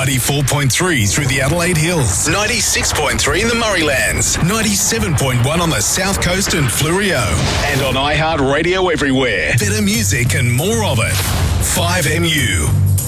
94.3 through the Adelaide Hills, 96.3 in the Murraylands, 97.1 on the South Coast and Fleurieu, and on iHeartRadio everywhere. Better music and more of it. 5MU.